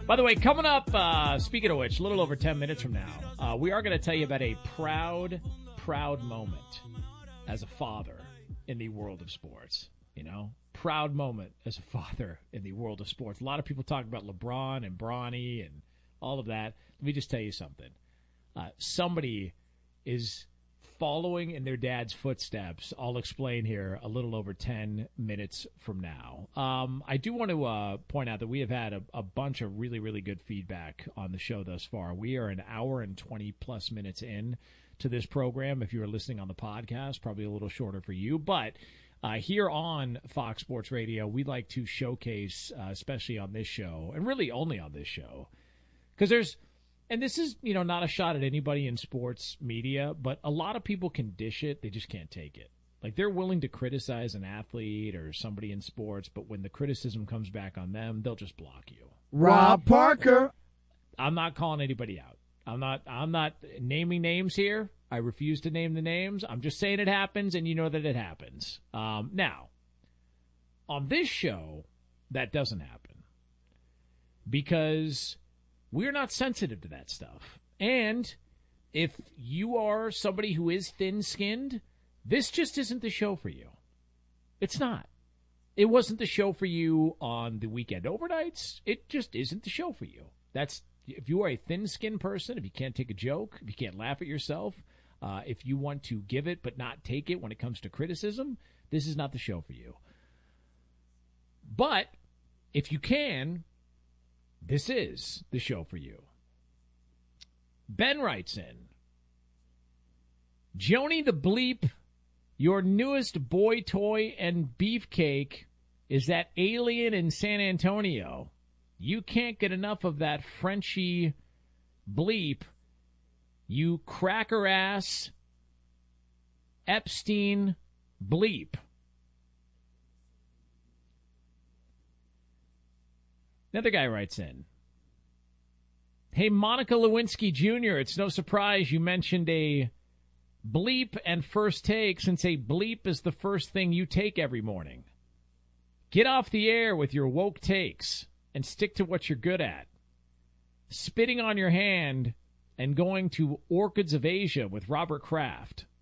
By the way, coming up, speaking of which, a little over 10 minutes from now, we are going to tell you about a proud moment as a father in the world of sports. You know, proud moment as a father in the world of sports. A lot of people talk about LeBron and Bronny and all of that. Let me just tell you something. Somebody is following in their dad's footsteps. I'll explain here a little over 10 minutes from now. I do want to point out that we have had a bunch of really, really good feedback on the show thus far. We are an hour and 20-plus minutes in to this program. If you're listening on the podcast, probably a little shorter for you. But here on Fox Sports Radio, we like to showcase, especially on this show, and really only on this show, because there's, and this is, you know, not a shot at anybody in sports media, but a lot of people can dish it. They just can't take it. Like, they're willing to criticize an athlete or somebody in sports, but when the criticism comes back on them, they'll just block you. Rob Parker. I'm not calling anybody out. I'm not naming names here. I refuse to name the names. I'm just saying it happens, and you know that it happens. Now, on this show, that doesn't happen because we're not sensitive to that stuff. And if you are somebody who is thin-skinned, this just isn't the show for you. It's not. It wasn't the show for you on the weekend overnights. It just isn't the show for you. That's, if you are a thin-skinned person, if you can't take a joke, if you can't laugh at yourself, if you want to give it but not take it when it comes to criticism, this is not the show for you. But if you can, this is the show for you. Ben writes in, Joni the Bleep, your newest boy toy and beefcake is that alien in San Antonio. You can't get enough of that Frenchie bleep. You cracker ass Epstein bleep. Another guy writes in, hey, Monica Lewinsky Jr., it's no surprise you mentioned a bleep and first take, since a bleep is the first thing you take every morning. Get off the air with your woke takes and stick to what you're good at. Spitting on your hand and going to Orchids of Asia with Robert Kraft.